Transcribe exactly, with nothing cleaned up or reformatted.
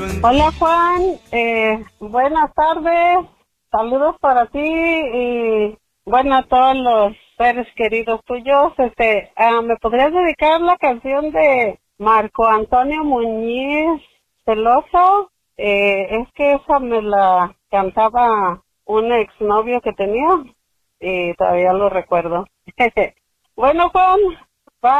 Hola Juan, eh, buenas tardes, saludos para ti y bueno a todos los seres queridos tuyos. Este, ah, ¿me podrías dedicar la canción de Marco Antonio Muñiz Celoso? Eh, es que esa me la cantaba un exnovio que tenía y todavía lo recuerdo. Bueno Juan,